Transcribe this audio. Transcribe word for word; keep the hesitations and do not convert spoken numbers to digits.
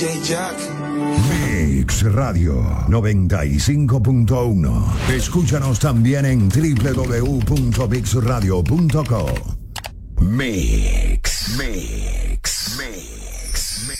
Jack. Mix Radio noventa y cinco punto uno. Escúchanos también en doble u doble u doble u punto mix radio punto com. Mix, Mix, Mix.